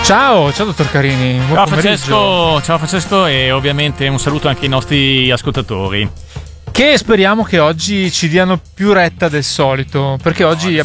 Ciao dottor Carini. Buon pomeriggio. Ciao Francesco e ovviamente un saluto anche ai nostri ascoltatori. Che speriamo che oggi ci diano più retta del solito, perché oggi